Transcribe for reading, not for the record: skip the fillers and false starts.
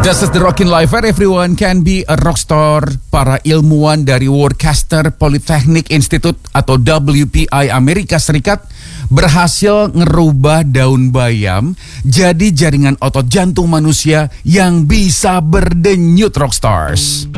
This is the Rockin' Life where everyone can be a rockstar. Para ilmuwan dari Worcester Polytechnic Institute atau WPI Amerika Serikat berhasil ngerubah daun bayam jadi jaringan otot jantung manusia yang bisa berdenyut, rockstars.